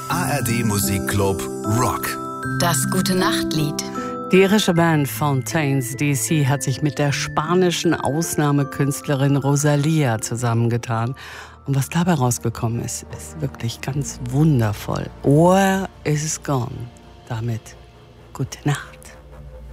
ARD Musikclub Rock. Das Gute-Nacht-Lied. Die irische Band Fontaines DC hat sich mit der spanischen Ausnahmekünstlerin Rosalía zusammengetan. Und was dabei rausgekommen ist, ist wirklich ganz wundervoll. Where is Gone? Damit gute Nacht.